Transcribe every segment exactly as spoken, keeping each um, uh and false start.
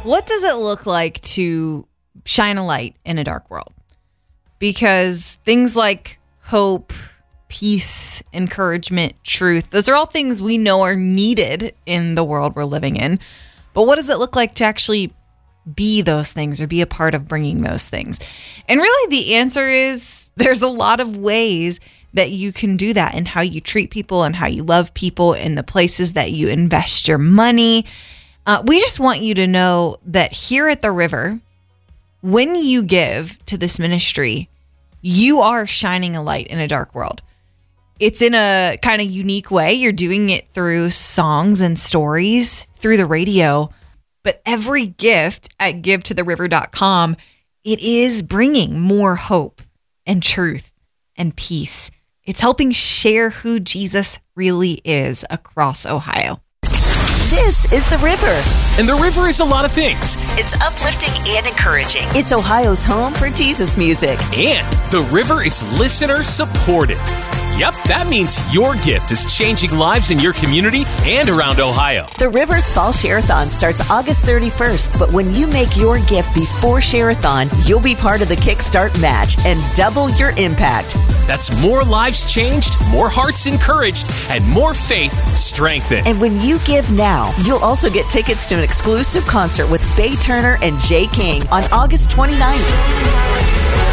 What does it look like to shine a light in a dark world? Because things like hope, peace, encouragement, truth, those are all things we know are needed in the world we're living in. But what does it look like to actually be those things or be a part of bringing those things? And really the answer is there's a lot of ways that you can do that, and how you treat people and how you love people in the places that you invest your money. Uh, we just want you to know that here at the River, when you give to this ministry, you are shining a light in a dark world. It's in a kind of unique way. You're doing it through songs and stories, through the radio. But every gift at give to the river dot com, it is bringing more hope and truth and peace. It's helping share who Jesus really is across Ohio. This is The River. And The River is a lot of things. It's uplifting and encouraging. It's Ohio's home for Jesus music. And The River is listener supported. Yep, that means your gift is changing lives in your community and around Ohio. The River's Fall Share-a-thon starts August thirty-first, but when you make your gift before Share-a-thon, you'll be part of the Kickstart match and double your impact. That's more lives changed, more hearts encouraged, and more faith strengthened. And when you give now, you'll also get tickets to an exclusive concert with Bay Turner and Jay King on August twenty-ninth.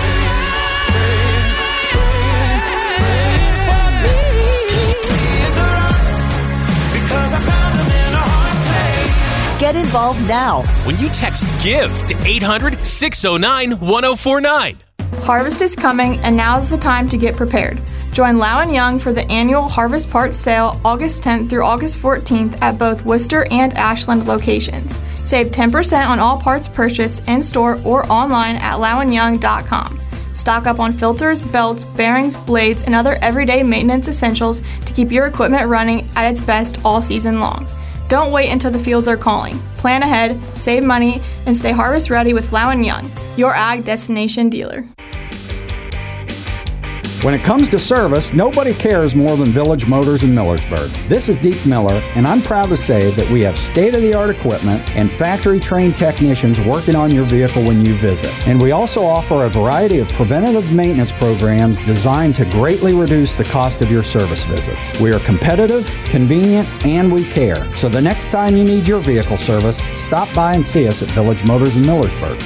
Get involved now when you text GIVE to eight hundred, six oh nine, one oh four nine. Harvest is coming, and now is the time to get prepared. Join Lau and Young for the annual Harvest Parts Sale August tenth through August fourteenth at both Worcester and Ashland locations. Save ten percent on all parts purchased in-store or online at lau and young dot com. Stock up on filters, belts, bearings, blades, and other everyday maintenance essentials to keep your equipment running at its best all season long. Don't wait until the fields are calling. Plan ahead, save money, and stay harvest ready with Lau and Young, your ag destination dealer. When it comes to service, nobody cares more than Village Motors in Millersburg. This is Deke Miller, and I'm proud to say that we have state-of-the-art equipment and factory-trained technicians working on your vehicle when you visit. And we also offer a variety of preventative maintenance programs designed to greatly reduce the cost of your service visits. We are competitive, convenient, and we care. So the next time you need your vehicle service, stop by and see us at Village Motors in Millersburg.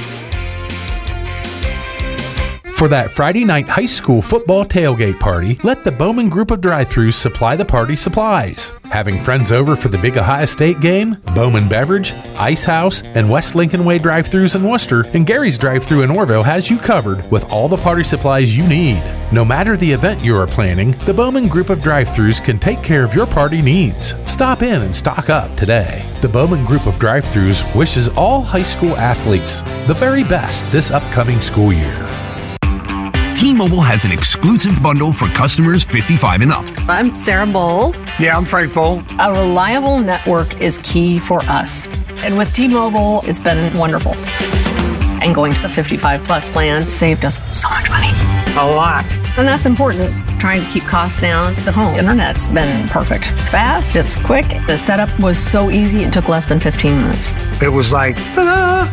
For that Friday night high school football tailgate party, let the Bowman Group of Drive-Thrus supply the party supplies. Having friends over for the big Ohio State game? Bowman Beverage, Ice House, and West Lincoln Way Drive-Thrus in Worcester, and Gary's Drive-Thru in Orville has you covered with all the party supplies you need. No matter the event you are planning, the Bowman Group of Drive-Thrus can take care of your party needs. Stop in and stock up today. The Bowman Group of Drive-Thrus wishes all high school athletes the very best this upcoming school year. T-Mobile has an exclusive bundle for customers fifty-five and up. I'm Sarah Bowl. Yeah, I'm Frank Bowl. A reliable network is key for us. And with T-Mobile, it's been wonderful. And going to the fifty-five plus plan saved us so much money. A lot. And that's important. Trying to keep costs down. The home internet's been perfect. It's fast, it's quick. The setup was so easy, it took less than fifteen minutes. It was like, ta-da!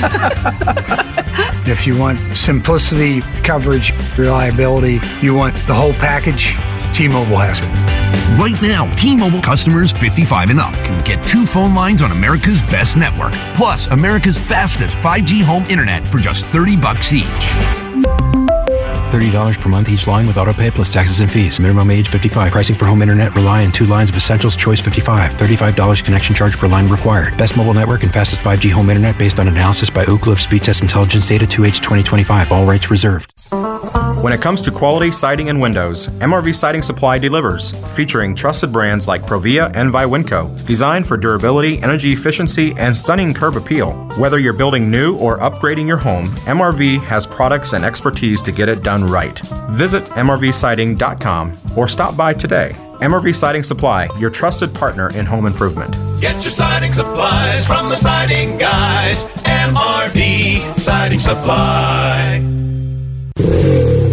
If you want simplicity, coverage, reliability, you want the whole package, T-Mobile has it. Right now, T-Mobile customers fifty-five and up can get two phone lines on America's best network, plus America's fastest five G home internet for just thirty bucks each. thirty dollars per month each line with autopay plus taxes and fees. Minimum age fifty-five. Pricing for home internet rely on two lines of Essentials Choice fifty-five. thirty-five dollars connection charge per line required. Best mobile network and fastest five G home internet based on analysis by Ookla of Speed Test Intelligence Data two H twenty twenty-five. All rights reserved. When it comes to quality siding and windows, M R V Siding Supply delivers, featuring trusted brands like Provia and Viwinco, designed for durability, energy efficiency, and stunning curb appeal. Whether you're building new or upgrading your home, M R V has products and expertise to get it done right. Visit M R V siding dot com or stop by today. M R V Siding Supply, your trusted partner in home improvement. Get your siding supplies from the siding guys. M R V Siding Supply.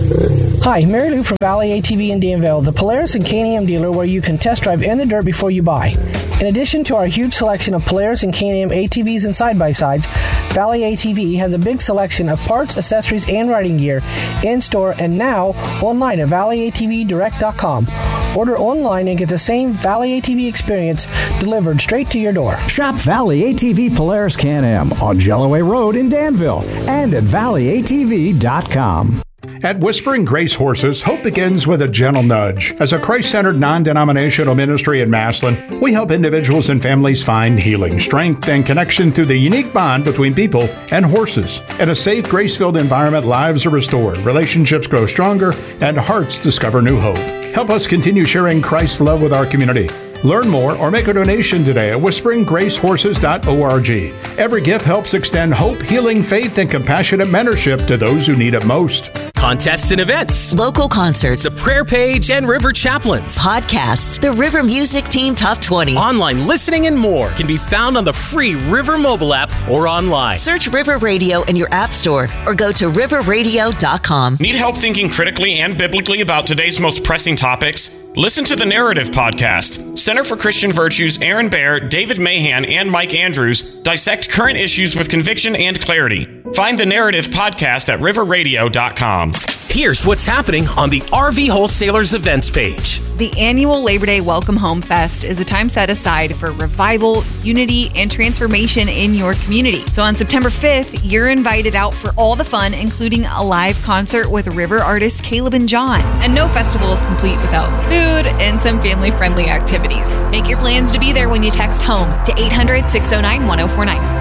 Hi, Mary Lou from Valley A T V in Danville, the Polaris and K and M dealer where you can test drive in the dirt before you buy. In addition to our huge selection of Polaris and K and M A T Vs and side-by-sides, Valley A T V has a big selection of parts, accessories, and riding gear in-store and now online at valley a t v direct dot com. Order online and get the same Valley A T V experience delivered straight to your door. Shop Valley A T V Polaris K and M on Jelloway Road in Danville and at valley a t v dot com. At Whispering Grace Horses, hope begins with a gentle nudge. As a Christ-centered, non-denominational ministry in Massillon, we help individuals and families find healing, strength, and connection through the unique bond between people and horses. In a safe, grace-filled environment, lives are restored, relationships grow stronger, and hearts discover new hope. Help us continue sharing Christ's love with our community. Learn more or make a donation today at whispering grace horses dot org. Every gift helps extend hope, healing, faith, and compassionate mentorship to those who need it most. Contests and events, local concerts, the prayer page and River Chaplains, podcasts, the River Music Team Top twenty, online listening, and more can be found on the free River mobile app or online. Search River Radio in your app store or go to river radio dot com. Need help thinking critically and biblically about today's most pressing topics? Listen to the Narrative Podcast. Center for Christian Virtues, Aaron Baer, David Mahan, and Mike Andrews dissect current issues with conviction and clarity. Find the Narrative Podcast at river radio dot com. Here's what's happening on the R V Wholesalers events page. The annual Labor Day Welcome Home Fest is a time set aside for revival, unity, and transformation in your community. So on September fifth, you're invited out for all the fun, including a live concert with River artists Caleb and John. And no festival is complete without food and some family-friendly activities. Make your plans to be there when you text HOME to eight hundred, six oh nine, one oh four nine.